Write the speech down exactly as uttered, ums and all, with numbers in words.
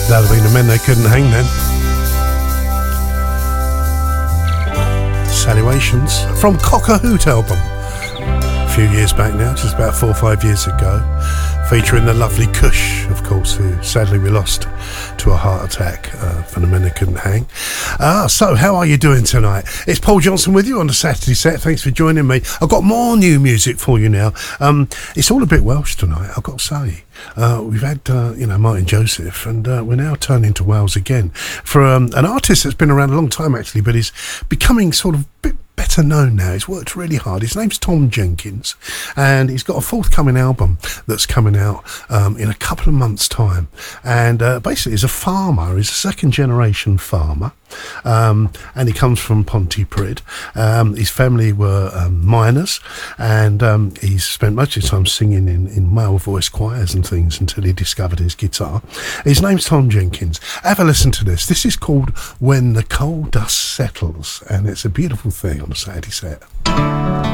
That'll be the Men They Couldn't Hang then. Salutations from Cocker Hoot album. A few years back now, just about four or five years ago. Featuring the lovely Kush, of course, who sadly we lost to a heart attack uh, for the Men That Couldn't Hang. Ah, so how are you doing tonight? It's Paul Johnson with you on the Saturday set. Thanks for joining me. I've got more new music for you now. Um, it's all a bit Welsh tonight, I've got to say. Uh, we've had, uh, you know, Martin Joseph, and uh, we're now turning to Wales again for um, an artist that's been around a long time, actually, but is becoming sort of a bit better known now. He's worked really hard. His name's Tom Jenkins, and he's got a forthcoming album that's coming out um, in a couple of months' time. And uh, basically, he's a farmer. He's a second-generation farmer, um, and he comes from Pontypridd. Um, his family were um, miners, and um, he's spent most of his time singing in, in male voice choirs and things until he discovered his guitar. His name's Tom Jenkins. Have a listen to this. This is called When the Coal Dust Settles, and it's a beautiful thing on a Saturday set.